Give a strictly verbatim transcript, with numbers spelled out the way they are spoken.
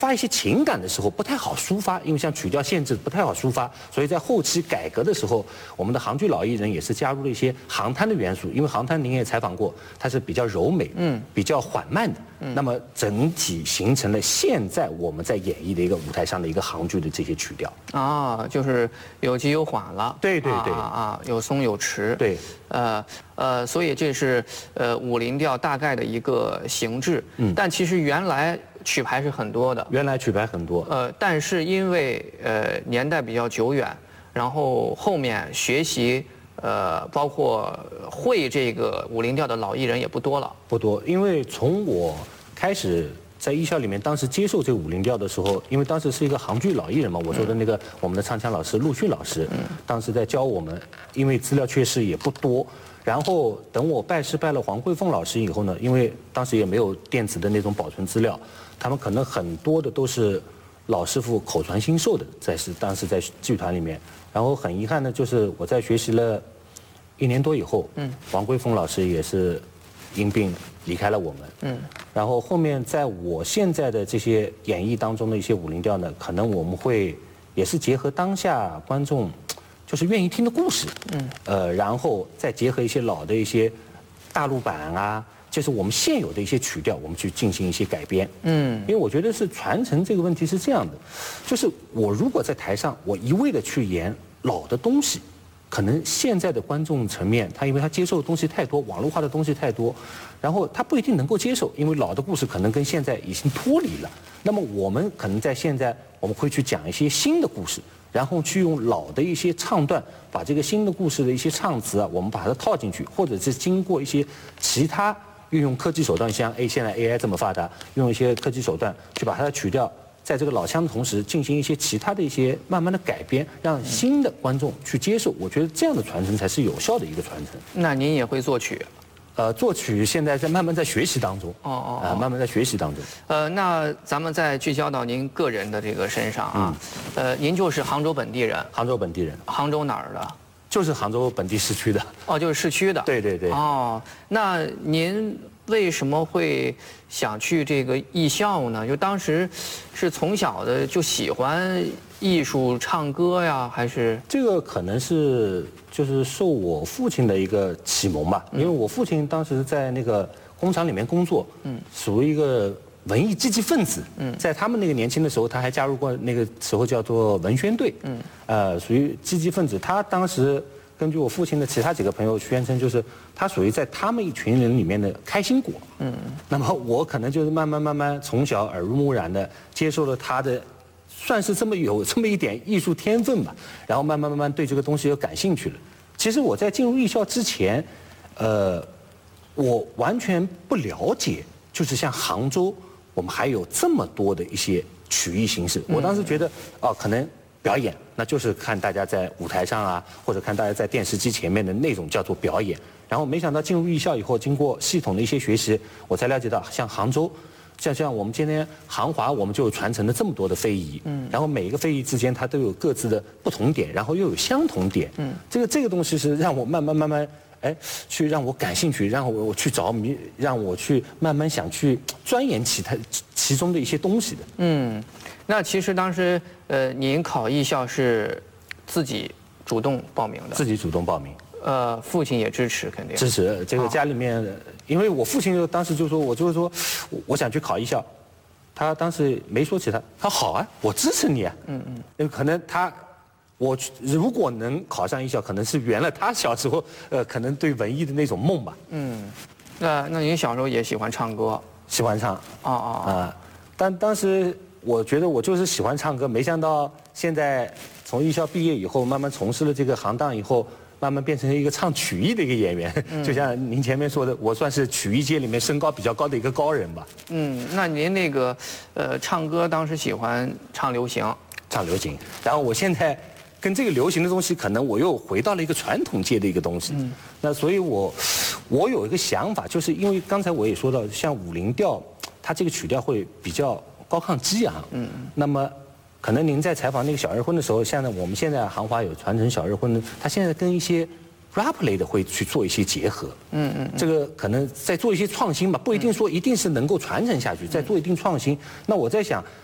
发一些情感的时候不太好抒发，因为像曲调限制不太好抒发，所以在后期改革的时候，我们的杭剧老艺人也是加入了一些杭滩的元素，因为杭滩您也采访过，它是比较柔美，嗯，比较缓慢的，嗯，那么整体形成了现在我们在演绎的一个舞台上的一个杭剧的这些曲调啊，就是有急有缓了， 对对对啊啊，有松有弛， 对， 呃呃，所以这是呃武林调大概的一个形制，嗯，但其实原来曲牌是很多的， 原来曲牌很多， 呃，但是因为呃年代比较久远，然后后面学习呃包括会这个武林调的老艺人也不多了， 不多，因为从我开始在艺校里面，当时接受这个武林调的时候，因为当时是一个杭剧老艺人嘛，我说的那个我们的唱腔老师陆逊老师，当时在教我们，因为资料确实也不多。然后等我拜师拜了黄慧凤老师以后呢，因为当时也没有电子的那种保存资料，他们可能很多的都是老师傅口传心授的，在是当时在剧团里面。然后很遗憾的就是我在学习了一年多以后，嗯，黄慧凤老师也是因病离开了我们，嗯，然后后面在我现在的这些演绎当中的一些武林调呢，可能我们会也是结合当下观众就是愿意听的故事，嗯，呃，然后再结合一些老的一些大陆版啊，就是我们现有的一些曲调，我们去进行一些改编，嗯，因为我觉得是传承这个问题是这样的，就是我如果在台上我一味的去演老的东西，可能现在的观众层面，他因为他接受的东西太多，网络化的东西太多，然后他不一定能够接受，因为老的故事可能跟现在已经脱离了。那么我们可能在现在我们会去讲一些新的故事。然后去用老的一些唱段，把这个新的故事的一些唱词啊，我们把它套进去，或者是经过一些其他运用科技手段，像 A 现在 A I 这么发达，用一些科技手段去把它的曲调，在这个老腔的同时，进行一些其他的一些慢慢的改编，让新的观众去接受。我觉得这样的传承才是有效的一个传承。 那您也会作曲？ 呃，作曲现在在慢慢在学习当中，哦哦，啊、呃，慢慢在学习当中。 呃，那咱们再聚焦到您个人的这个身上啊，嗯、呃，您就是杭州本地人， 杭州本地人， 杭州哪儿的？ 就是杭州本地市区的。 哦，就是市区的。 对对对。 哦，那您为什么会想去这个艺校呢？就当时是从小的就喜欢艺术、唱歌呀，还是？ 这个可能是就是受我父亲的一个启蒙吧，因为我父亲当时在那个工厂里面工作，嗯，属于一个文艺积极分子，嗯，在他们那个年轻的时候，他还加入过那个时候叫做文宣队，嗯，呃，属于积极分子。他当时根据我父亲的其他几个朋友宣称，就是他属于在他们一群人里面的开心果，嗯，那么我可能就是慢慢慢慢从小耳濡目染的接受了他的。算是这么有这么一点艺术天分吧，然后慢慢慢慢对这个东西又感兴趣了。其实我在进入艺校之前，呃，我完全不了解，就是像杭州，我们还有这么多的一些曲艺形式。我当时觉得，哦，可能表演，那就是看大家在舞台上啊，或者看大家在电视机前面的那种叫做表演。然后没想到进入艺校以后，经过系统的一些学习，我才了解到，像杭州。像像我们今天杭华，我们就有传承了这么多的非遗，嗯，然后每一个非遗之间它都有各自的不同点，然后又有相同点，嗯，这个这个东西是让我慢慢慢慢，哎，去让我感兴趣，让我我去着迷，让我去慢慢想去钻研其他其中的一些东西的。嗯， 那其实当时呃，您考艺校是自己主动报名的， 自己主动报名。 呃，父亲也支持，肯定支持。这个家里面，因为我父亲就当时就说，我就是说，我想去考艺校，他当时没说起他，他好啊，我支持你啊。嗯嗯。因为可能他，我如果能考上艺校，可能是圆了他小时候呃，可能对文艺的那种梦吧。嗯。 那那您小时候也喜欢唱歌？ 喜欢唱。 哦哦。 啊，但当时我觉得我就是喜欢唱歌，没想到现在从艺校毕业以后，慢慢从事了这个行当以后。慢慢变成一个唱曲艺的一个演员，嗯、就像您前面说的，我算是曲艺界里面身高比较高的一个高人吧。 嗯，那您那个，呃，唱歌当时喜欢唱流行， 唱流行，然后我现在跟这个流行的东西，可能我又回到了一个传统界的一个东西。嗯，那所以我我有一个想法，就是因为刚才我也说到，像武林调，它这个曲调会比较高亢激昂。嗯，那么。可能您在采访那个小日婚的时候，现在我们现在杭华有传承小日婚的，他现在跟一些 rap 类的会去做一些结合。嗯嗯，这个可能在做一些创新吧，不一定说一定是能够传承下去，在做一定创新。那我在想，